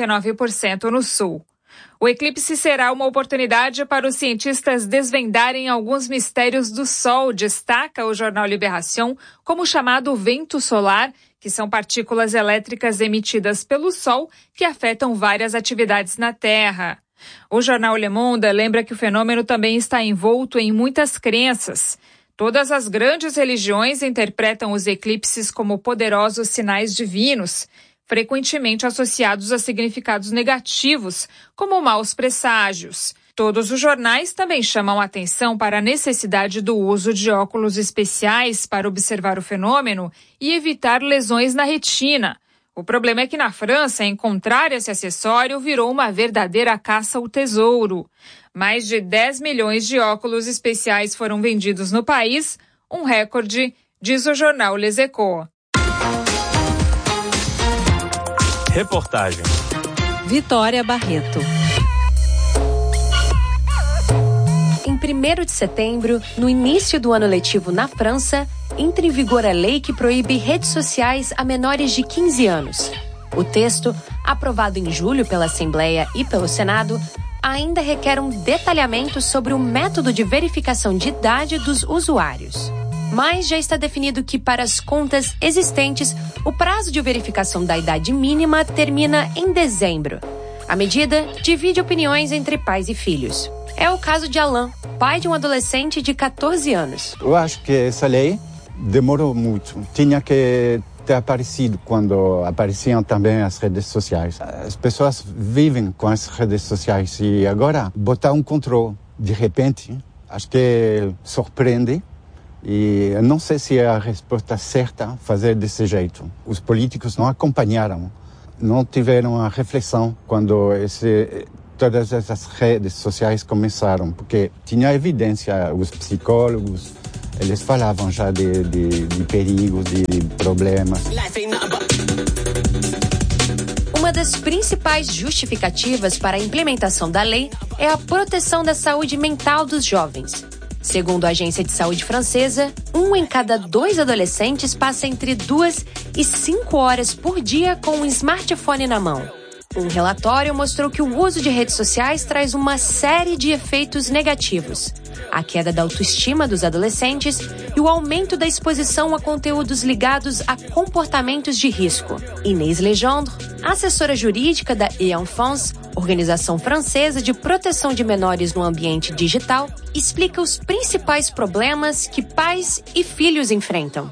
99% no sul. O eclipse será uma oportunidade para os cientistas desvendarem alguns mistérios do Sol, destaca o jornal Libération, como o chamado vento solar, que são partículas elétricas emitidas pelo Sol que afetam várias atividades na Terra. O jornal Le Monde lembra que o fenômeno também está envolto em muitas crenças. Todas as grandes religiões interpretam os eclipses como poderosos sinais divinos, frequentemente associados a significados negativos, como maus presságios. Todos os jornais também chamam a atenção para a necessidade do uso de óculos especiais para observar o fenômeno e evitar lesões na retina. O problema é que na França, encontrar esse acessório virou uma verdadeira caça ao tesouro. Mais de 10 milhões de óculos especiais foram vendidos no país, um recorde, diz o jornal Les Echos. Reportagem. Vitória Barreto. Em 1º de setembro, no início do ano letivo na França, entra em vigor a lei que proíbe redes sociais a menores de 15 anos. O texto, aprovado em julho pela Assembleia e pelo Senado, ainda requer um detalhamento sobre o método de verificação de idade dos usuários. Mas já está definido que, para as contas existentes, o prazo de verificação da idade mínima termina em dezembro. A medida divide opiniões entre pais e filhos. É o caso de Alain, pai de um adolescente de 14 anos. Eu acho que essa lei demorou muito. Tinha que ter aparecido quando apareciam também as redes sociais. As pessoas vivem com as redes sociais e agora botar um controle de repente, acho que surpreende. E eu não sei se é a resposta certa fazer desse jeito. Os políticos não acompanharam, não tiveram a reflexão quando todas essas redes sociais começaram, porque tinha evidência, os psicólogos, eles falavam já de perigos, de problemas. Uma das principais justificativas para a implementação da lei é a proteção da saúde mental dos jovens. Segundo a Agência de Saúde francesa, 1 em cada 2 adolescentes passa entre 2 e 5 horas por dia com um smartphone na mão. Um relatório mostrou que o uso de redes sociais traz uma série de efeitos negativos. A queda da autoestima dos adolescentes e o aumento da exposição a conteúdos ligados a comportamentos de risco. Inês Legendre, assessora jurídica da E-Enfance, organização francesa de proteção de menores no ambiente digital, explica os principais problemas que pais e filhos enfrentam.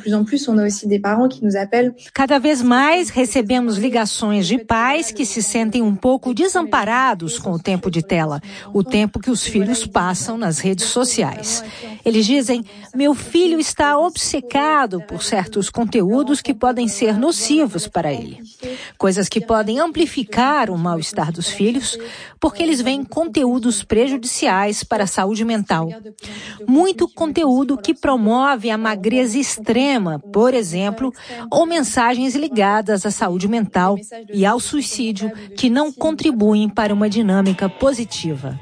Cada vez mais recebemos ligações de pais que se sentem um pouco desamparados com o tempo de tela, o tempo que os filhos passam nas redes sociais. Eles dizem: meu filho está obcecado por certos conteúdos que podem ser nocivos para ele. Coisas que podem amplificar o mal-estar dos filhos, porque eles veem conteúdos prejudiciais para a saúde mental. Muito conteúdo que promove a magreza extrema, por exemplo, ou mensagens ligadas à saúde mental e ao suicídio que não contribuem para uma dinâmica positiva.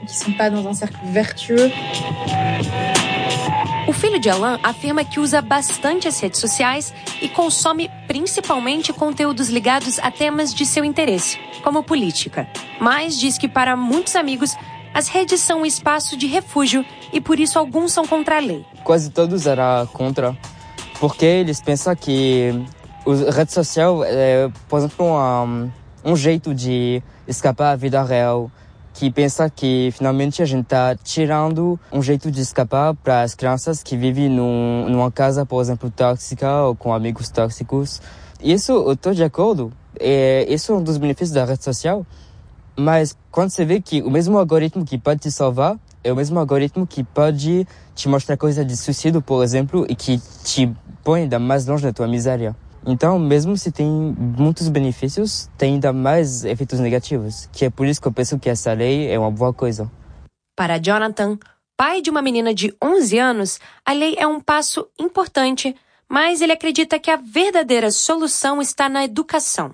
O filho de Alain afirma que usa bastante as redes sociais e consome principalmente conteúdos ligados a temas de seu interesse, como política. Mas diz que para muitos amigos, as redes são um espaço de refúgio e por isso alguns são contra a lei. Quase todos eram contra, porque eles pensam que a rede social é, por exemplo, um jeito de escapar à vida real, que pensa que finalmente a gente está tirando um jeito de escapar para as crianças que vivem numa casa, por exemplo, tóxica ou com amigos tóxicos. Isso eu estou de acordo, isso é um dos benefícios da rede social, mas quando você vê que o mesmo algoritmo que pode te salvar é o mesmo algoritmo que pode te mostrar coisas de suicídio, por exemplo, e que te põe ainda mais longe da tua miséria. Então, mesmo se tem muitos benefícios, tem ainda mais efeitos negativos, que é por isso que eu penso que essa lei é uma boa coisa. Para Jonathan, pai de uma menina de 11 anos, a lei é um passo importante, mas ele acredita que a verdadeira solução está na educação.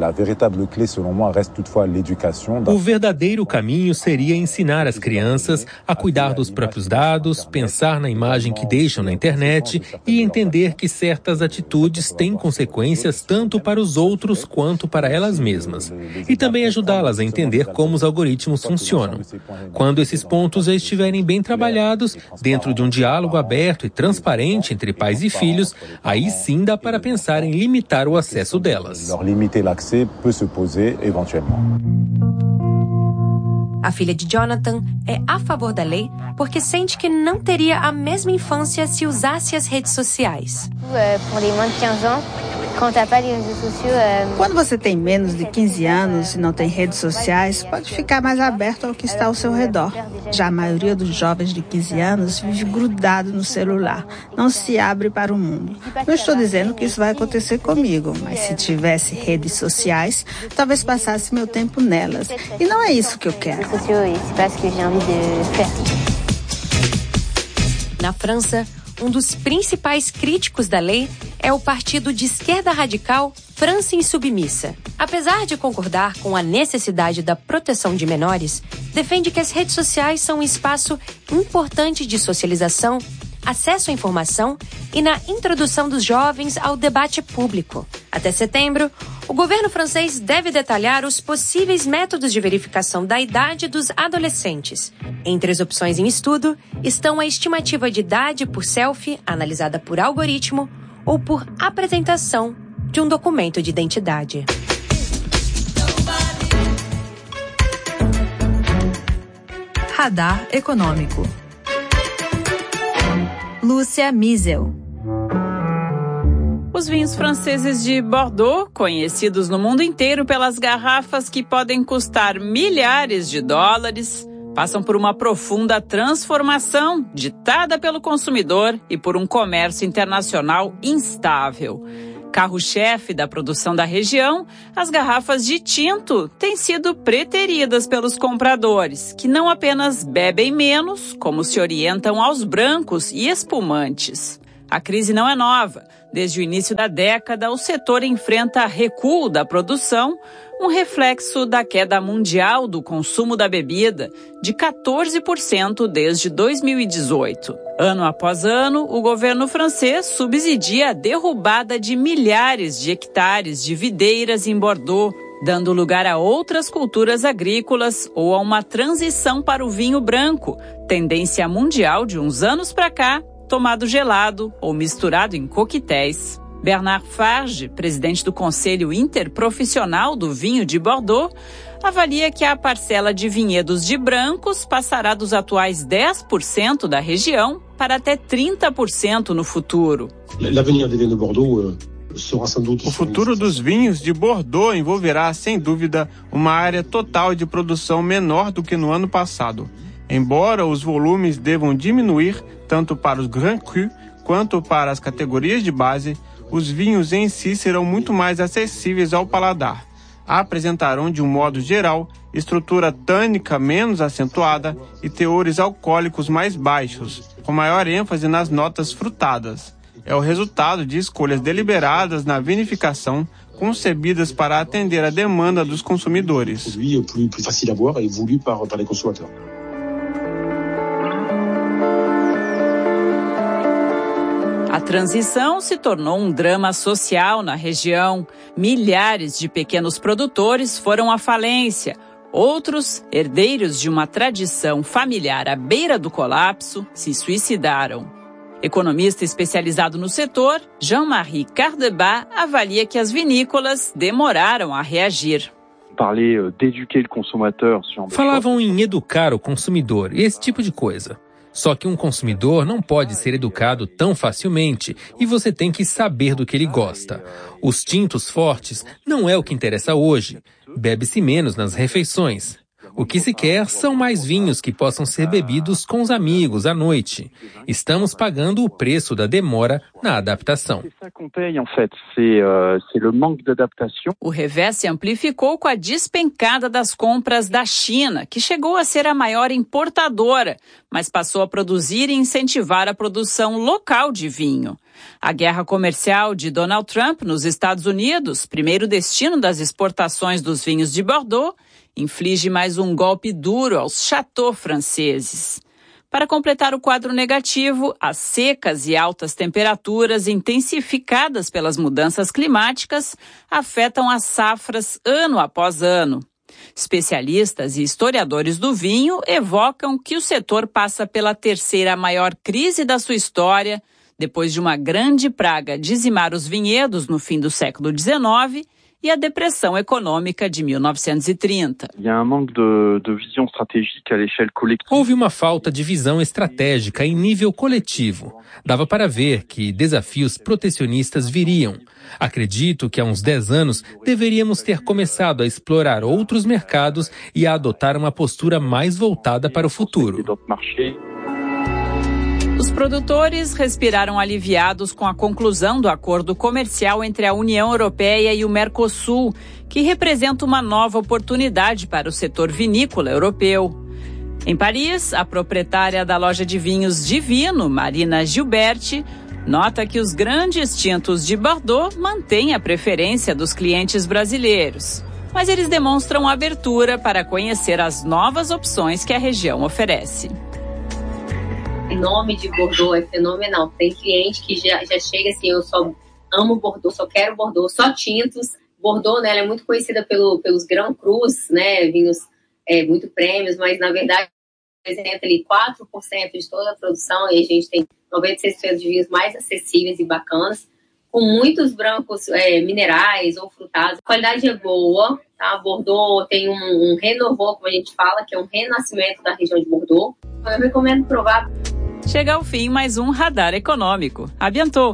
O verdadeiro caminho seria ensinar as crianças a cuidar dos próprios dados, pensar na imagem que deixam na internet e entender que certas atitudes têm consequências tanto para os outros quanto para elas mesmas. E também ajudá-las a entender como os algoritmos funcionam. Quando esses pontos já estiverem bem trabalhados, dentro de um diálogo aberto e transparente entre pais e filhos, aí sim dá para pensar em limitar o acesso delas. A filha de Jonathan é a favor da lei porque sente que não teria a mesma infância se usasse as redes sociais. Quando você tem menos de 15 anos e não tem redes sociais, pode ficar mais aberto ao que está ao seu redor. Já a maioria dos jovens de 15 anos vive grudado no celular, não se abre para o mundo. Não estou dizendo que isso vai acontecer comigo, mas se tivesse redes sociais, talvez passasse meu tempo nelas. E não é isso que eu quero. Na França, um dos principais críticos da lei é o partido de esquerda radical France Insubmissa. Apesar de concordar com a necessidade da proteção de menores, defende que as redes sociais são um espaço importante de socialização acesso à informação e na introdução dos jovens ao debate público. Até setembro, o governo francês deve detalhar os possíveis métodos de verificação da idade dos adolescentes. Entre as opções em estudo estão a estimativa de idade por selfie, analisada por algoritmo, ou por apresentação de um documento de identidade. Radar Econômico. Lúcia Miesel. Os vinhos franceses de Bordeaux, conhecidos no mundo inteiro pelas garrafas que podem custar milhares de dólares, passam por uma profunda transformação ditada pelo consumidor e por um comércio internacional instável. Carro-chefe da produção da região, as garrafas de tinto têm sido preteridas pelos compradores, que não apenas bebem menos, como se orientam aos brancos e espumantes. A crise não é nova. Desde o início da década, o setor enfrenta recuo da produção, um reflexo da queda mundial do consumo da bebida, de 14% desde 2018. Ano após ano, o governo francês subsidia a derrubada de milhares de hectares de videiras em Bordeaux, dando lugar a outras culturas agrícolas ou a uma transição para o vinho branco, tendência mundial de uns anos para cá, tomado gelado ou misturado em coquetéis. Bernard Farge, presidente do Conselho Interprofissional do Vinho de Bordeaux, avalia que a parcela de vinhedos de brancos passará dos atuais 10% da região para até 30% no futuro. O futuro dos vinhos de Bordeaux envolverá, sem dúvida, uma área total de produção menor do que no ano passado. Embora os volumes devam diminuir tanto para os Grand Cru quanto para as categorias de base, os vinhos em si serão muito mais acessíveis ao paladar. Apresentarão, de um modo geral, estrutura tânica menos acentuada e teores alcoólicos mais baixos, com maior ênfase nas notas frutadas. É o resultado de escolhas deliberadas na vinificação, concebidas para atender a demanda dos consumidores. A transição se tornou um drama social na região. Milhares de pequenos produtores foram à falência. Outros, herdeiros de uma tradição familiar à beira do colapso, se suicidaram. Economista especializado no setor, Jean-Marie Cardebas avalia que as vinícolas demoraram a reagir. Falavam em educar o consumidor, esse tipo de coisa. Só que um consumidor não pode ser educado tão facilmente e você tem que saber do que ele gosta. Os tintos fortes não é o que interessa hoje. Bebe-se menos nas refeições. O que se quer são mais vinhos que possam ser bebidos com os amigos à noite. Estamos pagando o preço da demora na adaptação. O revés se amplificou com a despencada das compras da China, que chegou a ser a maior importadora, mas passou a produzir e incentivar a produção local de vinho. A guerra comercial de Donald Trump nos Estados Unidos, primeiro destino das exportações dos vinhos de Bordeaux, inflige mais um golpe duro aos chateaux franceses. Para completar o quadro negativo, as secas e altas temperaturas intensificadas pelas mudanças climáticas afetam as safras ano após ano. Especialistas e historiadores do vinho evocam que o setor passa pela terceira maior crise da sua história, depois de uma grande praga dizimar os vinhedos no fim do século XIX e a depressão econômica de 1930. Houve uma falta de visão estratégica em nível coletivo. Dava para ver que desafios protecionistas viriam. Acredito que há uns 10 anos deveríamos ter começado a explorar outros mercados e a adotar uma postura mais voltada para o futuro. Os produtores respiraram aliviados com a conclusão do acordo comercial entre a União Europeia e o Mercosul, que representa uma nova oportunidade para o setor vinícola europeu. Em Paris, a proprietária da loja de vinhos Divino, Marina Gilberti, nota que os grandes tintos de Bordeaux mantêm a preferência dos clientes brasileiros, mas eles demonstram abertura para conhecer as novas opções que a região oferece. nome de Bordeaux é fenomenal. Tem cliente que já chega assim, eu só amo Bordeaux, só quero Bordeaux, só tintos. Bordeaux, né, ela é muito conhecida pelos Grand Crus, né, vinhos muito prêmios, mas na verdade representa ali 4% de toda a produção e a gente tem 96% de vinhos mais acessíveis e bacanas, com muitos brancos minerais ou frutados. A qualidade é boa, tá? Bordeaux tem um renovô, como a gente fala, que é um renascimento da região de Bordeaux. Eu recomendo provar. Chega ao fim mais um Radar Econômico. Abiantou.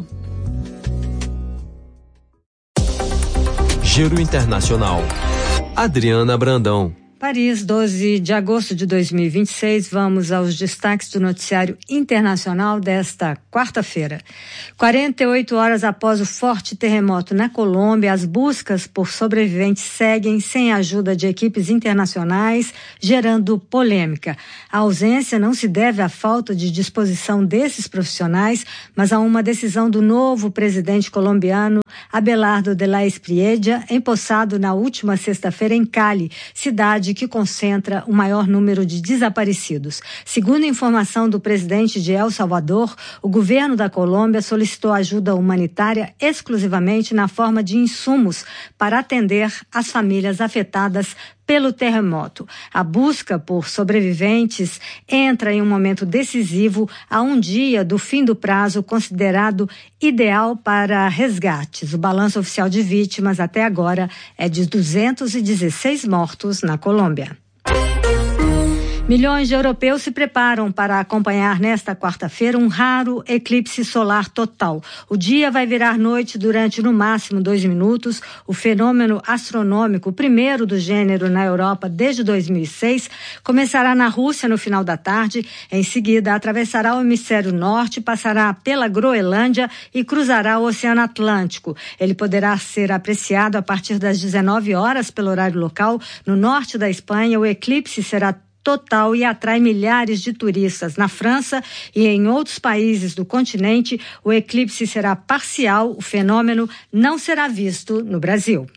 Giro Internacional. Adriana Brandão. Paris, 12 de agosto de 2026, vamos aos destaques do noticiário internacional desta quarta-feira. 48 horas após o forte terremoto na Colômbia, as buscas por sobreviventes seguem sem a ajuda de equipes internacionais, gerando polêmica. A ausência não se deve à falta de disposição desses profissionais, mas a uma decisão do novo presidente colombiano, Abelardo de la Espriella, empossado na última sexta-feira em Cali, cidade que concentra o maior número de desaparecidos. Segundo informação do presidente de El Salvador, o governo da Colômbia solicitou ajuda humanitária exclusivamente na forma de insumos para atender as famílias afetadas pelo terremoto. A busca por sobreviventes entra em um momento decisivo a um dia do fim do prazo considerado ideal para resgates. O balanço oficial de vítimas até agora é de 216 mortos na Colômbia. Milhões de europeus se preparam para acompanhar nesta quarta-feira um raro eclipse solar total. O dia vai virar noite durante no máximo 2 minutos. O fenômeno astronômico, o primeiro do gênero na Europa desde 2006, começará na Rússia no final da tarde. Em seguida, atravessará o hemisfério norte, passará pela Groenlândia e cruzará o Oceano Atlântico. Ele poderá ser apreciado a partir das 19 horas pelo horário local. No norte da Espanha, o eclipse será total e atrai milhares de turistas. Na França e em outros países do continente, o eclipse será parcial, o fenômeno não será visto no Brasil.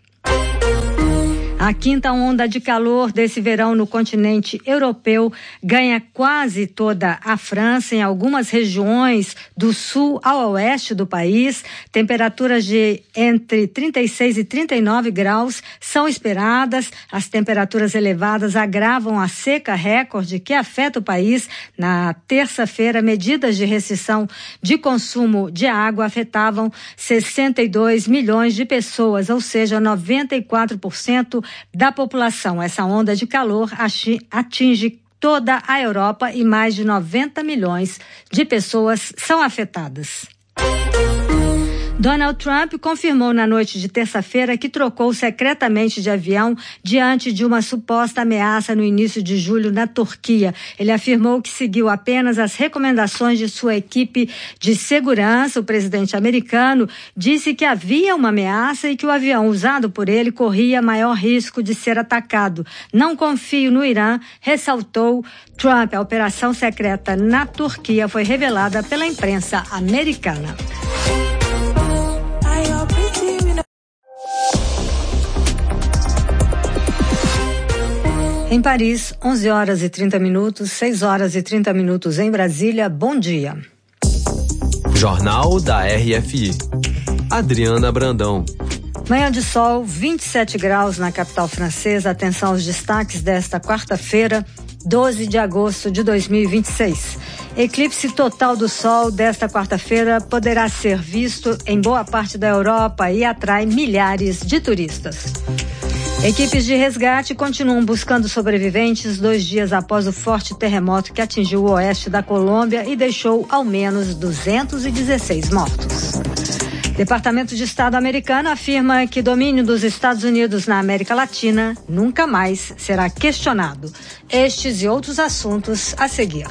A quinta onda de calor desse verão no continente europeu ganha quase toda a França, em algumas regiões do sul ao oeste do país. Temperaturas de entre 36 e 39 graus são esperadas. As temperaturas elevadas agravam a seca recorde que afeta o país. Na terça-feira, medidas de restrição de consumo de água afetavam 62 milhões de pessoas, ou seja, 94% da população. Essa onda de calor atinge toda a Europa e mais de 90 milhões de pessoas são afetadas. Donald Trump confirmou na noite de terça-feira que trocou secretamente de avião diante de uma suposta ameaça no início de julho na Turquia. Ele afirmou que seguiu apenas as recomendações de sua equipe de segurança. O presidente americano disse que havia uma ameaça e que o avião usado por ele corria maior risco de ser atacado. Não confio no Irã, ressaltou Trump. A operação secreta na Turquia foi revelada pela imprensa americana. Em Paris, 11 horas e 30 minutos, 6 horas e 30 minutos em Brasília. Bom dia. Jornal da RFI. Adriana Brandão. Manhã de sol, 27 graus na capital francesa. Atenção aos destaques desta quarta-feira, 12 de agosto de 2026. Eclipse total do Sol desta quarta-feira poderá ser visto em boa parte da Europa e atrai milhares de turistas. Equipes de resgate continuam buscando sobreviventes 2 dias após o forte terremoto que atingiu o oeste da Colômbia e deixou ao menos 216 mortos. Departamento de Estado americano afirma que domínio dos Estados Unidos na América Latina nunca mais será questionado. Estes e outros assuntos a seguir.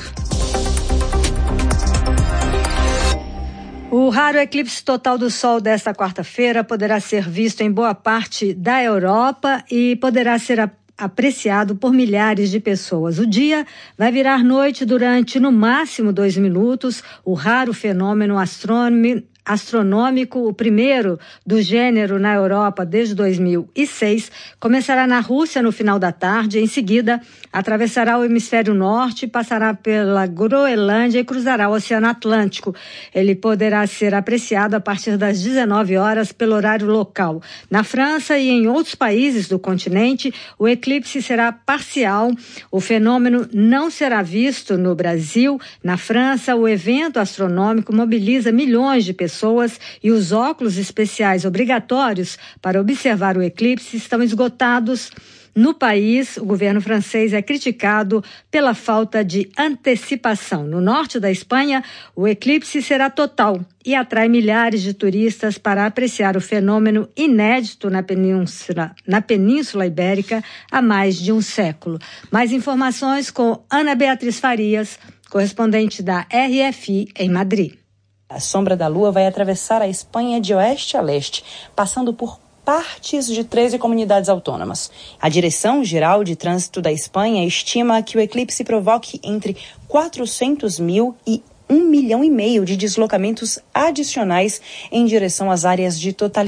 O raro eclipse total do Sol desta quarta-feira poderá ser visto em boa parte da Europa e poderá ser apreciado por milhares de pessoas. O dia vai virar noite durante, no máximo, 2 minutos. O raro fenômeno astronômico, o primeiro do gênero na Europa desde 2006, começará na Rússia no final da tarde. Em seguida, atravessará o hemisfério norte, passará pela Groenlândia e cruzará o Oceano Atlântico. Ele poderá ser apreciado a partir das 19 horas pelo horário local. Na França e em outros países do continente, o eclipse será parcial. O fenômeno não será visto no Brasil. Na França, o evento astronômico mobiliza milhões de pessoas e os óculos especiais obrigatórios para observar o eclipse estão esgotados. No país, o governo francês é criticado pela falta de antecipação. No norte da Espanha, o eclipse será total e atrai milhares de turistas para apreciar o fenômeno inédito na Península Ibérica há mais de um século. Mais informações com Ana Beatriz Farias, correspondente da RFI em Madrid. A sombra da Lua vai atravessar a Espanha de oeste a leste, passando por partes de 13 comunidades autônomas. A Direção-Geral de Trânsito da Espanha estima que o eclipse provoque entre 400 mil e 1,5 milhão de deslocamentos adicionais em direção às áreas de totalidade